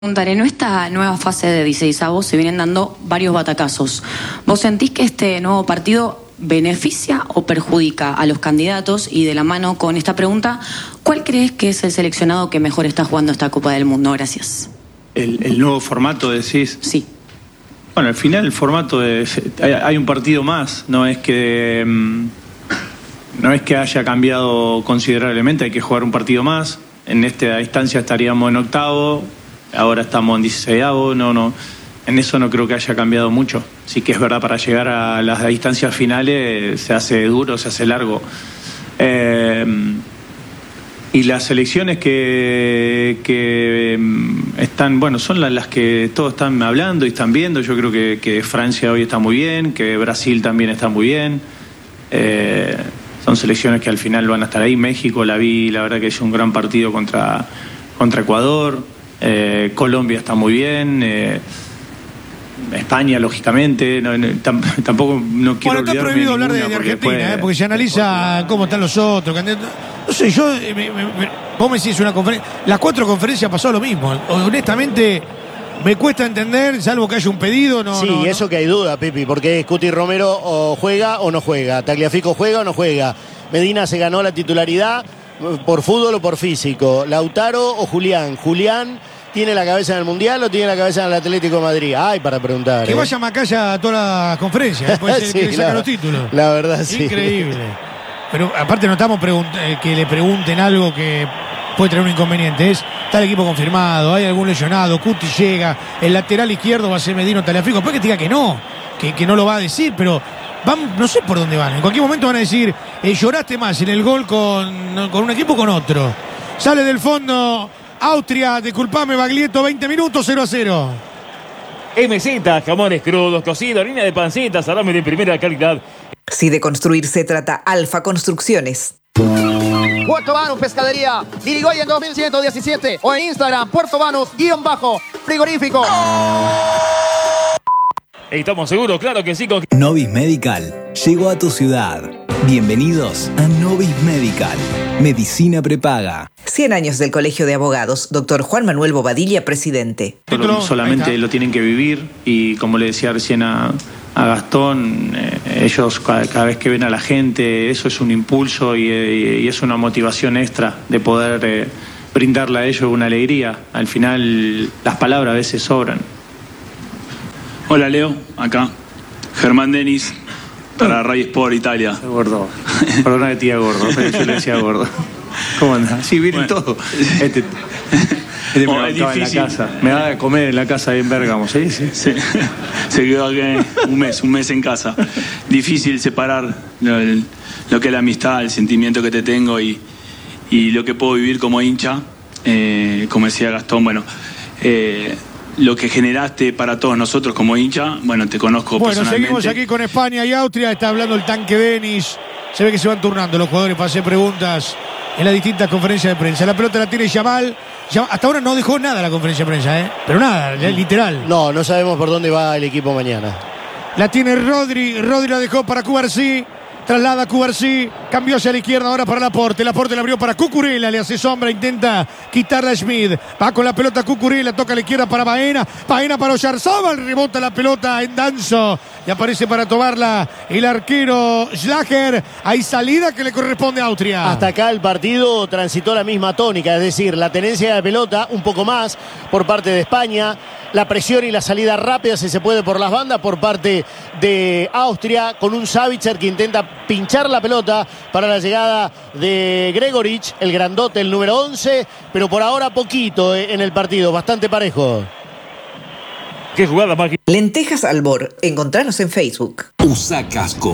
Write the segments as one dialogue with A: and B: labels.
A: Preguntaré, en esta nueva fase de 16avos se vienen dando varios batacazos. ¿Vos sentís que este nuevo partido beneficia o perjudica a los candidatos? Y de la mano con esta pregunta, ¿cuál crees que es el seleccionado que mejor está jugando esta Copa del Mundo? Gracias.
B: ¿El nuevo formato decís?
A: Sí.
B: Bueno, al final el formato hay un partido más, no es que haya cambiado considerablemente, hay que jugar un partido más. En esta instancia estaríamos en octavo, ahora estamos en 16avos, no, en eso no creo que haya cambiado mucho. Sí que es verdad, para llegar a las distancias finales se hace duro, se hace largo. Y las selecciones que están, bueno, son las que todos están hablando y están viendo. Yo creo que Francia hoy está muy bien, que Brasil también está muy bien. Son selecciones que al final van a estar ahí. México la verdad que es un gran partido contra Ecuador. Colombia está muy bien. España, lógicamente, tampoco no quiero olvidarme.
C: Bueno, está prohibido hablar de Argentina, porque se analiza cómo están los otros candidatos. No sé, vos me decís una conferencia. Las 4 conferencias pasó lo mismo. Honestamente, me cuesta entender, salvo que haya un pedido.
D: Sí, eso que hay duda, Pipi, porque Cuti Romero o juega o no juega. Tagliafico juega o no juega. Medina se ganó la titularidad por fútbol o por físico. Lautaro o Julián. Julián ¿tiene la cabeza en el Mundial o tiene la cabeza en el Atlético de Madrid? Ay, para preguntar.
C: Que vaya Macaya a toda la conferencia, después
D: sí,
C: que le saca los títulos.
D: La verdad, sí.
C: Increíble. Pero aparte no estamos que le pregunten algo que puede traer un inconveniente. Está el equipo confirmado, hay algún lesionado, Cuti llega, el lateral izquierdo va a ser Medina o Tagliafico. Después que te diga que no lo va a decir, pero no sé por dónde van. En cualquier momento van a decir, lloraste más en el gol con un equipo o con otro. Sale del fondo Austria, disculpame Baglietto, 20 minutos, 0-0.
E: MZ, jamones crudos, cocidos, harina de panceta, salame de primera calidad.
F: Si de construir se trata, Alfa Construcciones.
G: Puerto Banús Pescadería, Irigoyen 2117 o en Instagram, Puerto Banús_frigorífico.
E: ¿Estamos seguros? Claro que sí.
H: Novis Medical llegó a tu ciudad. Bienvenidos a Novis Medical. Medicina prepaga.
F: 100 años del Colegio de Abogados. Doctor Juan Manuel Bobadilla, presidente.
B: Solamente lo tienen que vivir y, como le decía recién a Gastón, ellos cada vez que ven a la gente, eso es un impulso y es una motivación extra de poder brindarle a ellos una alegría. Al final las palabras a veces sobran.
I: Hola Leo, acá Germán Denis para Rai Sport Italia.
B: Gordo, perdona que te diga gordo, pero yo le decía gordo. ¿Cómo andás? Sí, viene todo. Me va en la casa. Me va a comer en la casa en Bérgamo, ¿sí?
I: Se quedó aquí un mes en casa. Difícil separar lo que es la amistad, el sentimiento que te tengo y lo que puedo vivir como hincha. Como decía Gastón, bueno, lo que generaste para todos nosotros como hincha, bueno, te conozco personalmente.
C: Bueno, seguimos aquí con España y Austria. Está hablando el tanque Denis. Se ve que se van turnando los jugadores para hacer preguntas en las distintas conferencias de prensa. La pelota la tiene Yamal. Hasta ahora no dejó nada la conferencia de prensa, pero nada, literal.
D: No sabemos por dónde va el equipo mañana.
C: La tiene Rodri la dejó para Cubarsí. Traslada a Cubarsí, cambió hacia la izquierda ahora para Laporte la abrió para Cucurella, le hace sombra, intenta quitarla a Schmid, va con la pelota Cucurella, toca a la izquierda para Baena para Oyarzabal, rebota la pelota en Danzo y aparece para tomarla el arquero Schlager. Hay salida que le corresponde a Austria.
D: Hasta acá el partido transitó la misma tónica, es decir, la tenencia de la pelota un poco más por parte de España, la presión y la salida rápida, si se puede, por las bandas por parte de Austria, con un Savitzer que intenta pinchar la pelota para la llegada de Gregorich, el grandote, el número 11, pero por ahora poquito en el partido, bastante parejo.
E: ¿Qué jugada más?
F: Lentejas Albor, encontranos en Facebook.
J: USA Casco,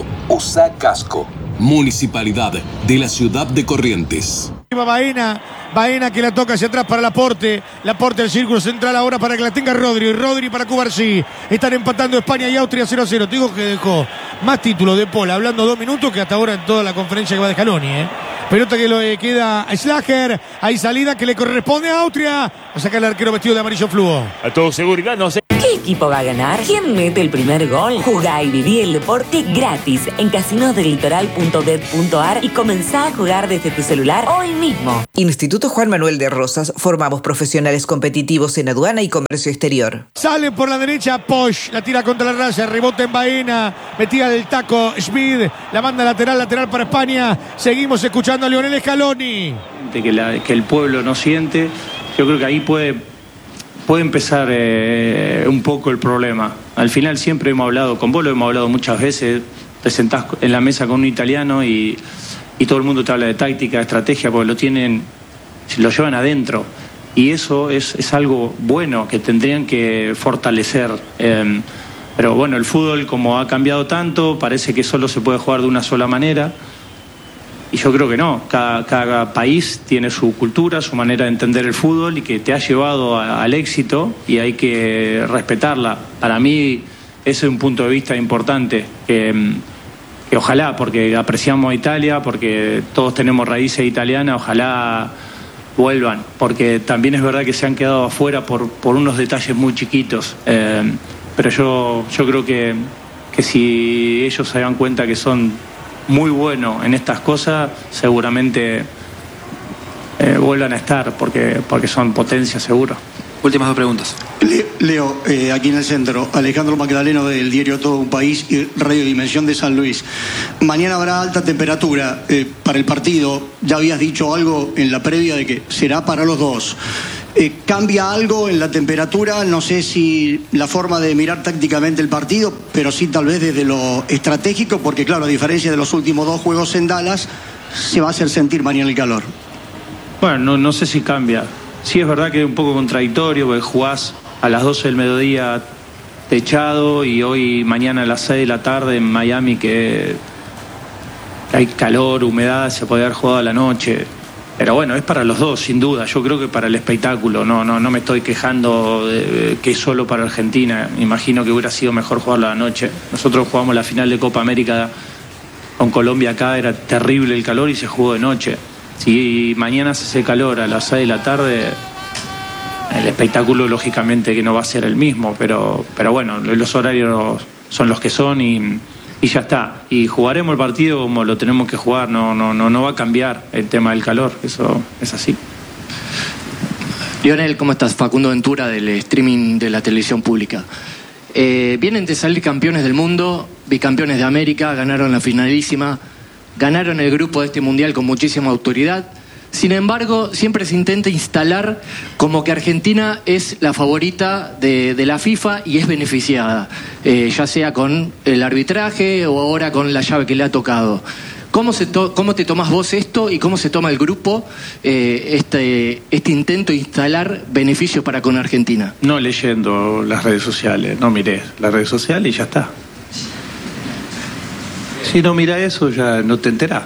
J: Municipalidad de la Ciudad de Corrientes.
C: Baena que la toca hacia atrás para Laporte al círculo central ahora para que la tenga Rodri para Cubarsí. Están empatando España y Austria 0-0. Te digo que dejó más títulos de Pola hablando 2 minutos que hasta ahora en toda la conferencia que va de Scaloni. Pelota que le queda a Schlager. Hay salida que le corresponde a Austria. Va a sacar el arquero vestido de amarillo fluo.
E: A todo seguridad, no sé.
F: ¿Qué
K: equipo va a ganar? ¿Quién mete el primer gol? Jugá y viví el deporte gratis en casinosdelitoral.bet.ar y comenzá a jugar desde tu celular hoy mismo.
F: Instituto Juan Manuel de Rosas. Formamos profesionales competitivos en aduana y comercio exterior.
C: Sale por la derecha Posch, la tira contra la raya, rebota en Baena, metida del taco Schmid, la manda lateral para España. Seguimos escuchando a Lionel Scaloni.
B: Que el pueblo no siente, yo creo que ahí puede empezar un poco el problema. Al final siempre hemos hablado, con vos lo hemos hablado muchas veces, te sentás en la mesa con un italiano y todo el mundo te habla de táctica, de estrategia, porque lo llevan adentro. Y eso es algo bueno que tendrían que fortalecer. Pero bueno, el fútbol, como ha cambiado tanto, parece que solo se puede jugar de una sola manera. Y yo creo que no. Cada país tiene su cultura, su manera de entender el fútbol y que te ha llevado al éxito y hay que respetarla. Para mí ese es un punto de vista importante. Que ojalá, porque apreciamos a Italia, porque todos tenemos raíces italianas, ojalá vuelvan, porque también es verdad que se han quedado afuera por unos detalles muy chiquitos, pero yo creo que si ellos se dan cuenta que son muy buenos en estas cosas, seguramente vuelvan a estar, porque son potencia seguro.
L: Últimas 2 preguntas.
M: Leo, aquí en el centro, Alejandro Magdaleno del diario Todo un País y Radio Dimensión de San Luis. Mañana habrá alta temperatura para el partido. Ya habías dicho algo en la previa de que será para los dos. ¿Cambia algo en la temperatura? No sé si la forma de mirar tácticamente el partido, pero sí tal vez desde lo estratégico, porque claro, a diferencia de los últimos 2 juegos en Dallas, se va a hacer sentir mañana el calor.
B: Bueno, no sé si cambia. Sí, es verdad que es un poco contradictorio, porque jugás a las 12 del mediodía techado y mañana a las 6 de la tarde en Miami que hay calor, humedad, se puede haber jugado a la noche. Pero bueno, es para los dos, sin duda. Yo creo que para el espectáculo. No me estoy quejando de que es solo para Argentina. Imagino que hubiera sido mejor jugarlo a la noche. Nosotros jugamos la final de Copa América con Colombia acá, era terrible el calor y se jugó de noche. Si mañana se hace calor a las 6 de la tarde, el espectáculo lógicamente que no va a ser el mismo, pero bueno, los horarios son los que son y ya está. Y jugaremos el partido como lo tenemos que jugar, no va a cambiar el tema del calor, eso es así.
N: Lionel, ¿cómo estás? Facundo Ventura del streaming de la televisión pública. Vienen de salir campeones del mundo, bicampeones de América, ganaron la finalísima, ganaron el grupo de este mundial con muchísima autoridad. Sin embargo, siempre se intenta instalar como que Argentina es la favorita de la FIFA y es beneficiada, ya sea con el arbitraje o ahora con la llave que le ha tocado. ¿Cómo te tomás vos esto y cómo se toma el grupo este intento de instalar beneficios para con Argentina?
B: No leyendo las redes sociales, no miré las redes sociales y ya está. Si no mira eso, ya no te enterás.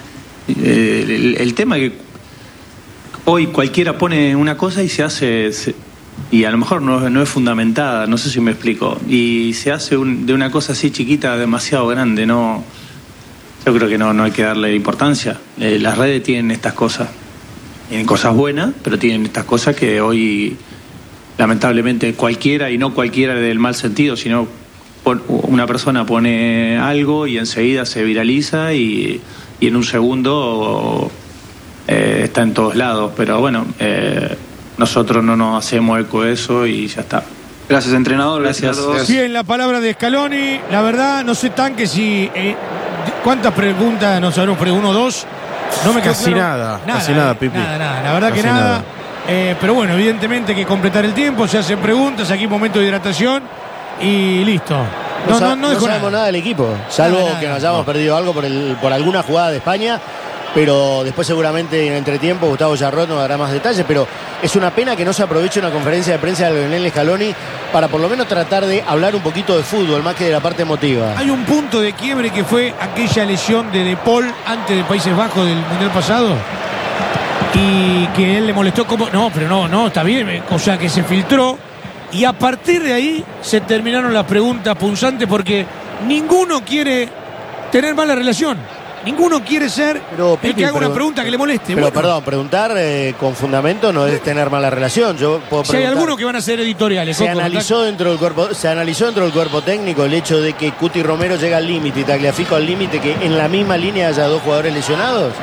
B: El tema es que hoy cualquiera pone una cosa y se hace, y a lo mejor no es fundamentada, no sé si me explico, y se hace de una cosa así chiquita demasiado grande. Yo creo que no hay que darle importancia. Las redes tienen estas cosas, tienen cosas buenas, pero tienen estas cosas que hoy lamentablemente cualquiera, y no cualquiera del mal sentido, sino una persona pone algo y enseguida se viraliza y en un segundo está en todos lados. Pero bueno, nosotros no nos hacemos eco de eso y ya está.
L: Gracias, entrenador.
B: Gracias.
C: Bien, la palabra de Scaloni. La verdad, no sé tan que si... ¿cuántas preguntas nos habrán preguntado? ¿1 o 2? No me
D: Casi
C: claro.
D: nada, Pipi.
C: Nada. La verdad
D: Casi
C: que nada. Pero bueno, evidentemente hay que completar el tiempo, se hacen preguntas, aquí momento de hidratación y listo.
D: No sabemos nada del equipo, salvo que nos hayamos perdido algo por alguna jugada de España, pero después seguramente en entretiempo Gustavo Charrot nos dará más detalles, pero es una pena que no se aproveche una conferencia de prensa de Lionel Scaloni para por lo menos tratar de hablar un poquito de fútbol más que de la parte emotiva.
C: Hay un punto de quiebre que fue aquella lesión de Paul antes de Países Bajos del Mundial pasado y que él le molestó como... No, está bien, o sea que se filtró. Y a partir de ahí se terminaron las preguntas punzantes porque ninguno quiere tener mala relación. Ninguno quiere ser el que haga una pregunta que le moleste.
D: Pero perdón, preguntar con fundamento no es tener mala relación. Yo puedo
C: Si hay algunos que van a ser editoriales.
D: Se analizó dentro del cuerpo técnico el hecho de que Cuti Romero llega al límite y Tagliafico al límite, que en la misma línea haya dos jugadores lesionados.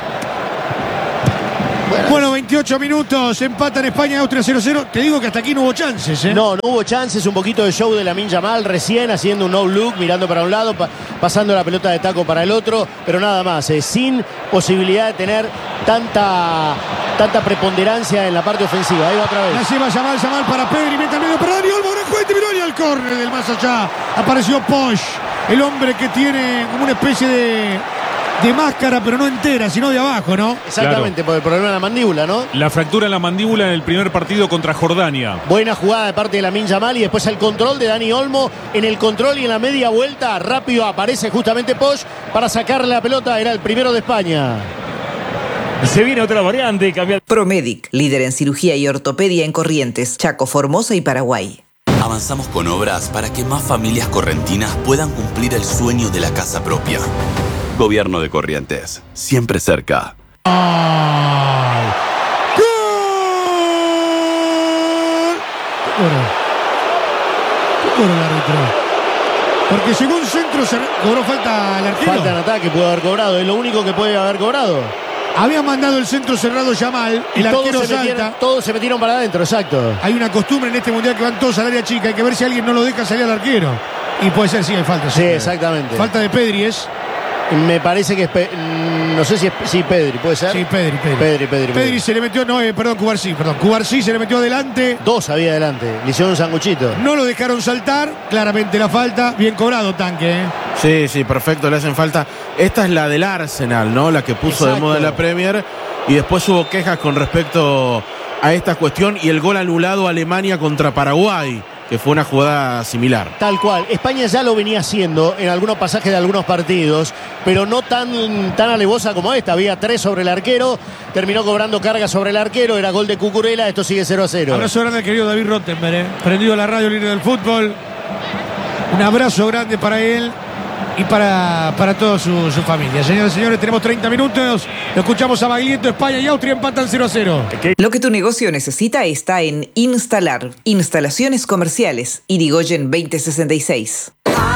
C: Bueno, 28 minutos, empatan España y Austria 0-0. Te digo que hasta aquí no hubo chances, ¿eh?
D: No hubo chances, un poquito de show de Lamine Yamal recién haciendo un no look, mirando para un lado, pasando la pelota de taco para el otro, pero nada más, sin posibilidad de tener tanta preponderancia en la parte ofensiva. Ahí va otra vez.
C: La lleva Yamal para Pedri, mete al medio para Dani Olmo, una juez, miró y al córner del más allá. Apareció Posch, el hombre que tiene como una especie de máscara, pero no entera, sino de abajo, ¿no?
D: Exactamente, por el problema de la mandíbula, ¿no?
O: La fractura en la mandíbula en el primer partido contra Jordania.
D: Buena jugada de parte de Lamine Yamal y después el control de Dani Olmo. En el control y en la media vuelta, rápido aparece justamente Posch para sacarle la pelota. Era el primero de España.
E: Se viene otra variante.
F: Promedic, líder en cirugía y ortopedia en Corrientes, Chaco, Formosa y Paraguay.
P: Avanzamos con obras para que más familias correntinas puedan cumplir el sueño de la casa propia. Gobierno de Corrientes, siempre cerca.
C: ¡Ay! ¡Gol! ¿Qué cobró el árbitro? Porque llegó un centro, cobró falta al arquero.
D: Falta en ataque, pudo haber cobrado, es lo único que puede haber cobrado.
C: Había mandado el centro cerrado Yamal, el arquero salta.
D: Todos se metieron para adentro, exacto.
C: Hay una costumbre en este mundial que van todos al área chica, hay que ver si alguien no lo deja salir al arquero. Y puede ser, sí, hay falta.
D: Sí, exactamente.
C: Falta de Pedri es.
D: Me parece que es no sé si es Pedri, ¿puede ser?
C: Sí, Pedri. Pedri se le metió, Cubarsí se le metió adelante.
D: Dos había adelante, le hicieron un sanguchito.
C: No lo dejaron saltar, claramente la falta, bien cobrado Tanque, ¿eh?
Q: Sí, perfecto, le hacen falta. Esta es la del Arsenal, ¿no? La que puso de moda la Premier. Y después hubo quejas con respecto a esta cuestión y el gol anulado a Alemania contra Paraguay, que fue una jugada similar.
D: Tal cual. España ya lo venía haciendo en algunos pasajes de algunos partidos, pero no tan alevosa como esta. Había 3 sobre el arquero, terminó cobrando carga sobre el arquero, era gol de Cucurella, esto sigue 0-0.
C: Abrazo grande al querido David Rottenberg, prendido a la radio líder del fútbol. Un abrazo grande para él y para toda su familia. Señoras y señores, tenemos 30 minutos. Lo escuchamos a Baglietto. España y Austria empatan 0-0.
F: Lo que tu negocio necesita está en Instalar. Instalaciones comerciales. Irigoyen 2066.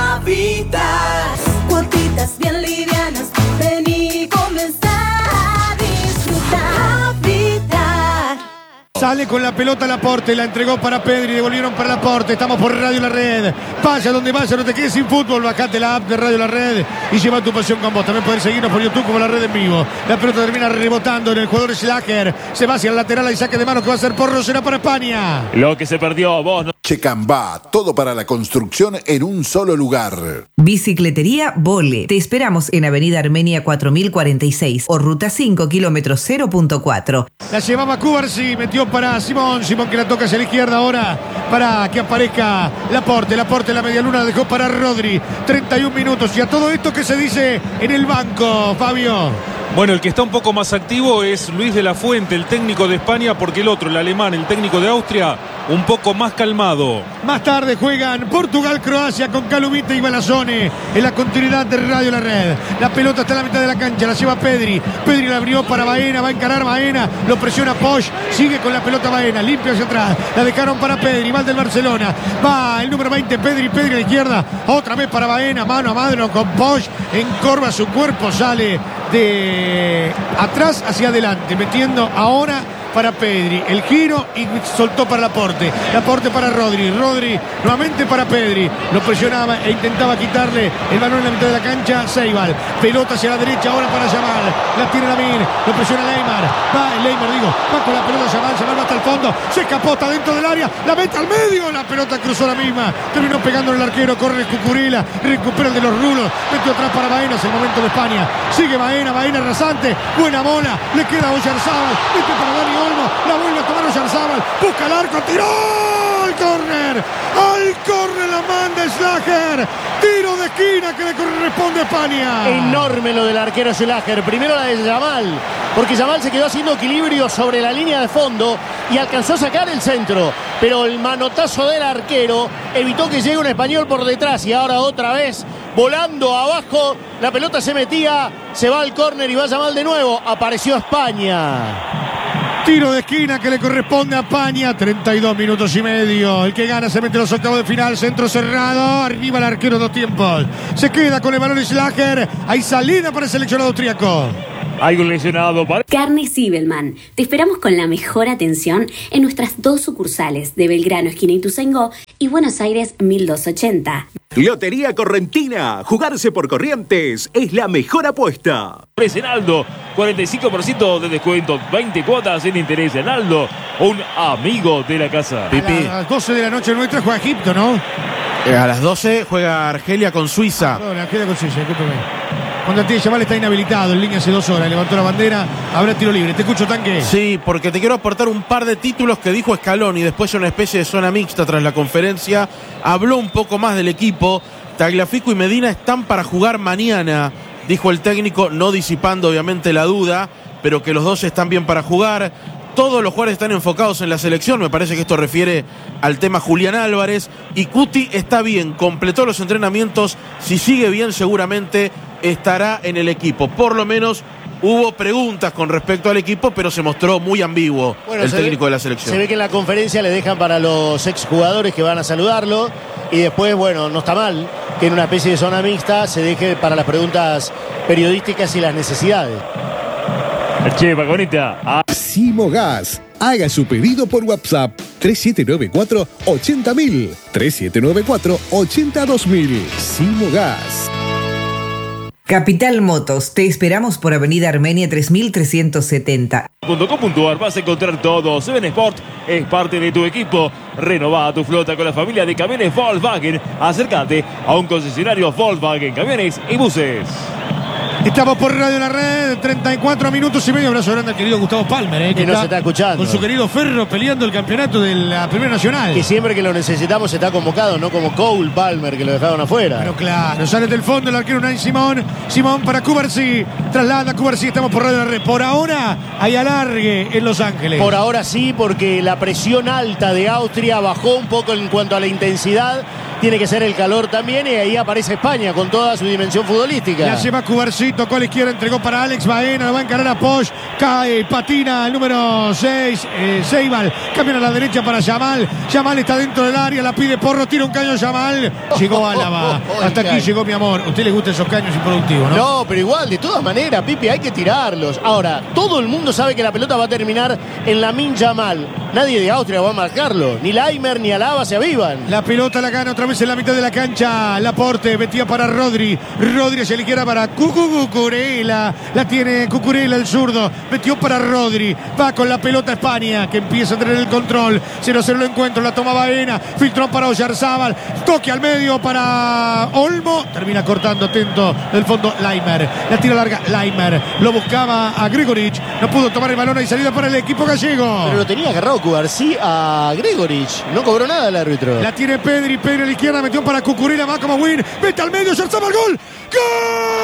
R: Habitas, cuotitas bien livianas. Vení, comenzar a disfrutar. Habitar.
C: Sale con la pelota Laporte, la entregó para Pedri, devolvieron para Laporte. Estamos por Radio La Red. Vaya donde vaya, no te quedes sin fútbol. Bajate la app de Radio La Red y lleva tu pasión con vos. También podés seguirnos por YouTube como La Red en vivo. La pelota termina rebotando en el jugador Schlager. Se va hacia el lateral y saque de mano que va a ser Porro. Será para España.
E: Lo que se perdió, vos no.
S: Checambá, todo para la construcción en un solo lugar.
F: Bicicletería Vole. Te esperamos en Avenida Armenia 4046 o Ruta 5, kilómetro 0.4.
C: La llevaba Cubarsí, metió para Simón que la toca hacia la izquierda ahora para que aparezca Laporte la media luna la dejó para Rodri. 31 minutos y a todo esto que se dice en el banco, Fabio.
O: Bueno, el que está un poco más activo es Luis de la Fuente, el técnico de España, porque el otro, el alemán, el técnico de Austria, un poco más calmado.
C: Más tarde juegan Portugal-Croacia con Calumita y Balazzone en la continuidad de Radio La Red. La pelota está en la mitad de la cancha, la lleva Pedri. Pedri la abrió para Baena, va a encarar Baena, lo presiona Posch, sigue con la pelota Baena, limpia hacia atrás. La dejaron para Pedri, va del Barcelona. Va el número 20, Pedri a la izquierda, otra vez para Baena, mano a mano con Posch, encorva su cuerpo, sale de atrás hacia adelante, metiendo ahora para Pedri, el giro y soltó para Laporte para Rodri nuevamente para Pedri, lo presionaba e intentaba quitarle el balón en la mitad de la cancha. Seibal, pelota hacia la derecha ahora para Yamal, la tiene Lamine, lo presiona Neymar, va con la pelota Yamal va hasta el fondo, se escapota dentro del área, la mete al medio, la pelota cruzó la misma, terminó pegando en el arquero, corre Cucurella, recupera el de los rulos, metió atrás para Baena, es el momento de España, sigue Baena rasante, buena bola, le queda a Oyarzabal, mete para Dani Olmo, la vuelve a tomar Oyarzabal, busca el arco, tiró. al córner. Al córner la manda Schlager. Tiro de esquina que le corresponde a España.
D: Enorme lo del arquero Schlager. Primero la de Yamal, porque Yamal se quedó haciendo equilibrio sobre la línea de fondo y alcanzó a sacar el centro. Pero el manotazo del arquero evitó que llegue un español por detrás. Y ahora otra vez volando abajo. La pelota se metía. Se va al córner y va Yamal de nuevo. Apareció España.
C: Tiro de esquina que le corresponde a España. 32 minutos y medio. El que gana se mete en los octavos de final. Centro cerrado. Arriba el arquero, 2 tiempos. Se queda con el balón Schlager. Hay salida para el seleccionado austríaco.
E: Hay un lesionado para...
T: Carne Zibelman. Te esperamos con la mejor atención en nuestras 2 sucursales de Belgrano, esquina Ituzaingó, y Buenos Aires, 1280.
U: Lotería Correntina. Jugarse por Corrientes es la mejor apuesta.
E: En Aldo, 45% de descuento, 20 cuotas sin interés. En Aldo, un amigo de la casa.
C: A las 12 de la noche nuestra juega Egipto, ¿no?
Q: A las 12 juega Argelia con Suiza.
C: No, Argelia con Suiza, discúlpeme. Cuando el Yamal está inhabilitado en línea hace 2 horas, levantó la bandera, habrá tiro libre. Te escucho, Tanque.
Q: Sí, porque te quiero aportar un par de títulos que dijo Scaloni, después una especie de zona mixta tras la conferencia. Habló un poco más del equipo. Tagliafico y Medina están para jugar mañana, dijo el técnico, no disipando obviamente la duda, pero que los dos están bien para jugar. Todos los jugadores están enfocados en la selección, me parece que esto refiere al tema Julián Álvarez. Y Cuti está bien, completó los entrenamientos, si sigue bien seguramente estará en el equipo. Por lo menos hubo preguntas con respecto al equipo, pero se mostró muy ambiguo el técnico de la selección.
D: Se ve que en la conferencia le dejan para los exjugadores que van a saludarlo. Y después, bueno, no está mal que en una especie de zona mixta se deje para las preguntas periodísticas y las necesidades.
E: Che, Paconita.
V: Simogas. Haga su pedido por WhatsApp 3794-80000. 3794-82000. Simogas.
F: Capital Motos, te esperamos por Avenida Armenia 3370.
E: .com.ar vas a encontrar todo. Seven Sport es parte de tu equipo. Renová tu flota con la familia de camiones Volkswagen. Acércate a un concesionario Volkswagen, camiones y buses.
C: Estamos por Radio La Red, 34 minutos y medio. Abrazo grande al querido Gustavo Palmer,
D: que no se está escuchando.
C: Con su querido Ferro peleando el campeonato de la Primera Nacional.
D: Que siempre que lo necesitamos está convocado, no como Cole Palmer, que lo dejaron afuera.
C: Pero claro, sale del fondo el arquero Unai Simón. Simón para Cubarsí. Traslada a Cubarsí, estamos por Radio La Red. Por ahora hay alargue en Los Ángeles.
D: Por ahora sí, porque la presión alta de Austria bajó un poco en cuanto a la intensidad. Tiene que ser el calor también, y ahí aparece España con toda su dimensión futbolística.
C: La lleva Cubarsí, tocó a la izquierda, entregó para Alex Baena, lo va a encarar a Posch, cae, patina el número 6, Seibal, cambia a la derecha para Yamal, Yamal está dentro del área, la pide Porro, tira un caño Yamal, llegó Álava, hasta aquí llegó mi amor. ¿A usted le gustan esos caños improductivos, no?
D: No, pero igual, de todas maneras, Pipi, hay que tirarlos. Ahora, todo el mundo sabe que la pelota va a terminar en Lamine Yamal. Nadie de Austria va a marcarlo, ni Laimer ni Alaba se avivan.
C: La pelota la gana otra vez en la mitad de la cancha. Laporte, metía para Rodri. Rodri hacia la izquierda para Cucurella. La tiene Cucurella, el zurdo. Metió para Rodri. Va con la pelota España, que empieza a tener el control. 0-0 el encuentro. La toma Baena. Filtró para Oyarzábal. Toque al medio para Olmo. Termina cortando, atento del fondo Laimer. La tira larga Laimer. Lo buscaba a Gregoric. No pudo tomar el balón. Hay salida para el equipo gallego.
D: Pero lo tenía agarrado Cubarsí a Gregoric. No cobró nada el árbitro.
C: La tiene Pedri. Pedri a la izquierda. Metió para Cucurella. Va como Win. Mete al medio. Oyarzábal, gol.